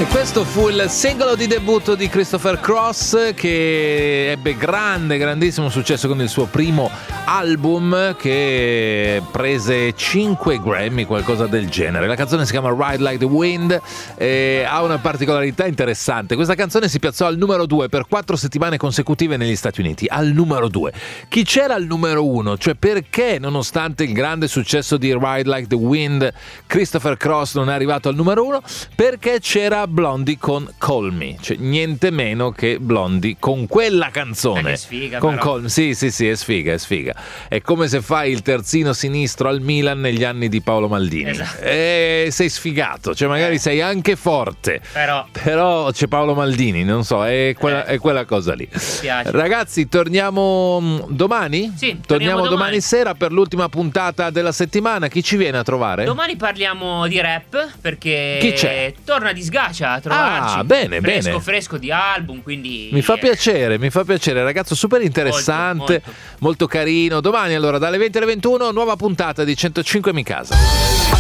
E questo fu il singolo di debutto di Christopher Cross, che ebbe grandissimo successo con il suo primo album, che prese 5 Grammy, qualcosa del genere. La canzone si chiama Ride Like the Wind e ha una particolarità interessante. Questa canzone si piazzò al numero 2 per 4 settimane consecutive negli Stati Uniti, al numero 2. Chi c'era al numero 1? Cioè, perché nonostante il grande successo di Ride Like the Wind Christopher Cross non è arrivato al numero 1? Perché c'era Blondie con Call Me, cioè niente meno che Blondie con quella canzone. Che sfiga, con però. Call Me. Sì, è sfiga. È come se fai il terzino sinistro al Milan negli anni di Paolo Maldini. Esatto. Sei sfigato, cioè magari sei anche forte, però c'è Paolo Maldini, non so, è quella cosa lì. Mi piace. Ragazzi, torniamo domani? Sì, torniamo domani sera per l'ultima puntata della settimana. Chi ci viene a trovare? Domani parliamo di rap, perché Chi c'è? torna di Sgacia a trovarci. Ah, bene. Fresco di album, quindi Mi fa piacere, ragazzo super interessante, molto carino. Domani allora dalle 20 alle 21 nuova puntata di 105 Mi Casa.